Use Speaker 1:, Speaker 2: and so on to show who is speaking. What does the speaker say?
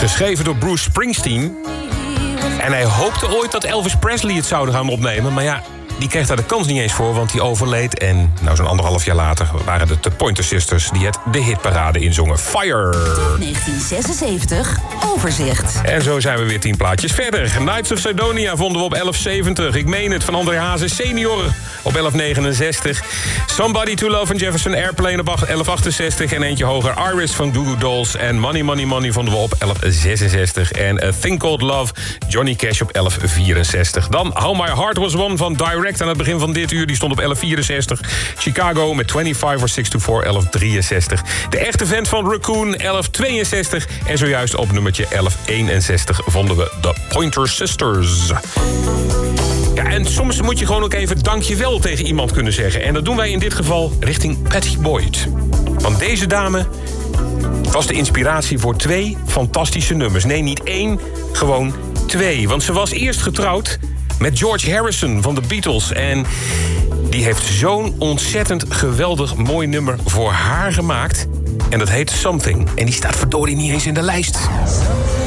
Speaker 1: Geschreven door Bruce Springsteen. En hij hoopte ooit dat Elvis Presley het zouden gaan opnemen. Maar ja, die kreeg daar de kans niet eens voor, want die overleed. En nou, zo'n 1,5 jaar later waren het de Pointer Sisters die het de hitparade inzongen. Fire!
Speaker 2: 1976, overzicht.
Speaker 1: En zo zijn we weer 10 plaatjes verder. Knights of Sidonia vonden we op 1170. Ik meen het, van André Hazes senior op 1169. Somebody to Love van Jefferson Airplane op 1168. En eentje hoger, Iris van Goo Goo Dolls. En Money Money Money vonden we op 1166. En A Thing Called Love, Johnny Cash op 1164. Dan How My Heart Was Won van Direct aan het begin van dit uur. Die stond op 1164. Chicago met 25 or 624, 1163. De echte vent van Raccoon, 1162. En zojuist op nummertje 1161 vonden we de Pointer Sisters. Ja, en soms moet je gewoon ook even dankjewel tegen iemand kunnen zeggen. En dat doen wij in dit geval richting Patty Boyd. Want deze dame was de inspiratie voor 2 fantastische nummers. Nee, niet 1, gewoon 2. Want ze was eerst getrouwd met George Harrison van de Beatles. En die heeft zo'n ontzettend geweldig mooi nummer voor haar gemaakt. En dat heet Something. En die staat verdorie niet eens in de lijst.